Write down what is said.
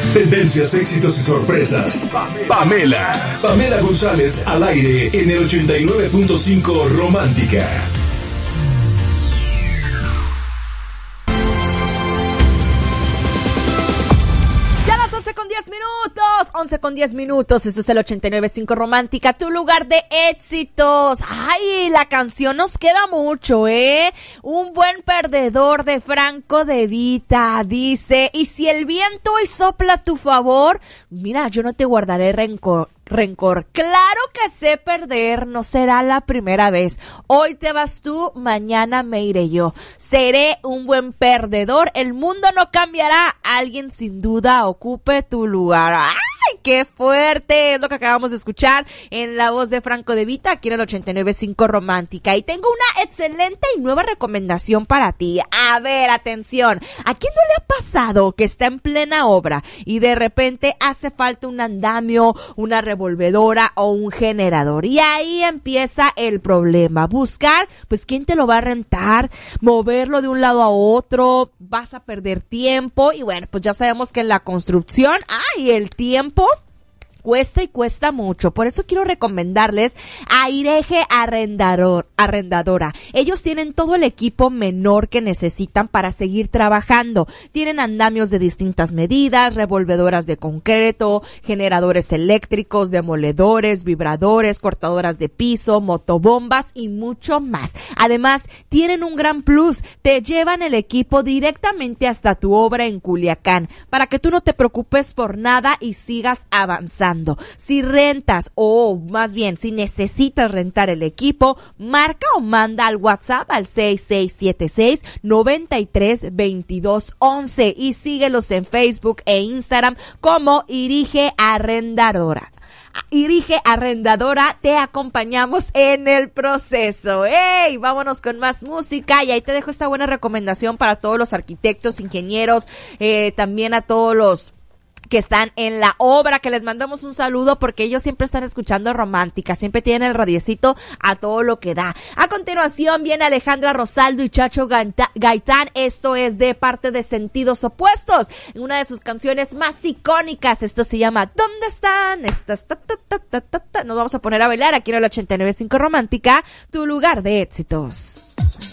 Tendencias, éxitos y sorpresas. Pamela González al aire en el 89.5 Romántica. Ya las 11:10 minutos. Esto es el 89.5 Romántica, tu lugar de éxitos. Ay, la canción nos queda mucho, Un buen perdedor de Franco De Vita dice: y si el viento hoy sopla a tu favor, mira, yo no te guardaré rencor. Claro que sé perder, no será la primera vez. Hoy te vas tú, mañana me iré yo. Seré un buen perdedor, el mundo no cambiará. Alguien sin duda ocupe tu lugar. ¡Ay, qué fuerte! Es lo que acabamos de escuchar en la voz de Franco De Vita, aquí en el 89.5 Romántica. Y tengo una excelente y nueva recomendación para ti. A ver, atención. ¿A quién no le ha pasado que está en plena obra y de repente hace falta un andamio, una revolvedora o un generador? Y ahí empieza el problema. Buscar, pues, ¿quién te lo va a rentar? Moverlo de un lado a otro. Vas a perder tiempo. Y bueno, pues ya sabemos que en la construcción, el tiempo cuesta y cuesta mucho. Por eso quiero recomendarles a Ireje Arrendadora. Ellos tienen todo el equipo menor que necesitan para seguir trabajando. Tienen andamios de distintas medidas, revolvedoras de concreto, generadores eléctricos, demoledores, vibradores, cortadoras de piso, motobombas y mucho más. Además, tienen un gran plus. Te llevan el equipo directamente hasta tu obra en Culiacán para que tú no te preocupes por nada y sigas avanzando. Si rentas o más bien si necesitas rentar el equipo, marca o manda al WhatsApp al 6676-932211 y síguelos en Facebook e Instagram como Ireje Arrendadora. Ireje Arrendadora, te acompañamos en el proceso. ¡Ey! Vámonos con más música y ahí te dejo esta buena recomendación para todos los arquitectos, ingenieros, también a todos los que están en la obra, que les mandamos un saludo porque ellos siempre están escuchando Romántica, siempre tienen el radiecito a todo lo que da. A continuación viene Alejandra Rosaldo y Chacho Gaitán, esto es de parte de Sentidos Opuestos, una de sus canciones más icónicas. Esto se llama ¿Dónde están? Nos vamos a poner a bailar aquí en el 89.5 Romántica, tu lugar de éxitos.